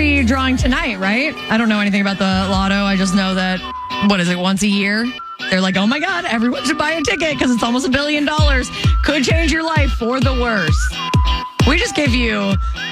lottery drawing tonight, right? I don't know anything about the lotto. I just know that, what is it, once a year? They're like, oh my God, everyone should buy a ticket because it's almost $1 billion. Could change your life for the worse. We just gave you